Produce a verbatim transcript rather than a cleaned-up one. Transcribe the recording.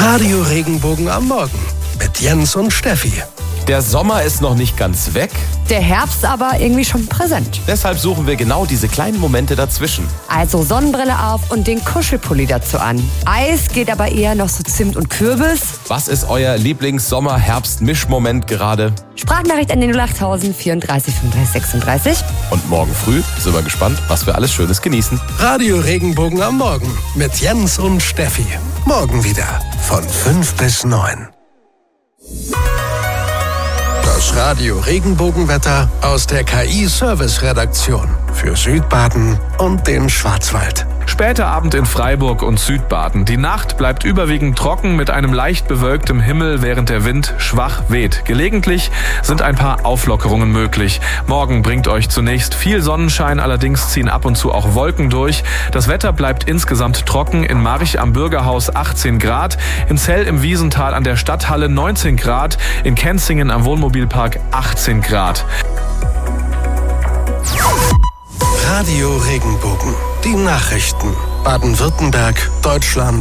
Radio Regenbogen am Morgen mit Jens und Steffi. Der Sommer ist noch nicht ganz weg. Der Herbst aber irgendwie schon präsent. Deshalb suchen wir genau diese kleinen Momente dazwischen. Also Sonnenbrille auf und den Kuschelpulli dazu an. Eis geht aber eher noch so Zimt und Kürbis. Was ist euer Lieblings-Sommer-Herbst-Mischmoment gerade? Sprachnachricht an den null acht tausend vierunddreißig fünfunddreißig sechsunddreißig. Und morgen früh sind wir gespannt, was wir alles Schönes genießen. Radio Regenbogen am Morgen mit Jens und Steffi. Morgen wieder von fünf bis neun. Das Radio Regenbogenwetter aus der K I-Service-Redaktion für Südbaden und den Schwarzwald. Später Abend in Freiburg und Südbaden. Die Nacht bleibt überwiegend trocken mit einem leicht bewölktem Himmel, während der Wind schwach weht. Gelegentlich sind ein paar Auflockerungen möglich. Morgen bringt euch zunächst viel Sonnenschein, allerdings ziehen ab und zu auch Wolken durch. Das Wetter bleibt insgesamt trocken. In March am Bürgerhaus achtzehn Grad, in Zell im Wiesental an der Stadthalle neunzehn Grad, in Kenzingen am Wohnmobilpark achtzehn Grad. Radio Regenbogen. Die Nachrichten. Baden-Württemberg, Deutschland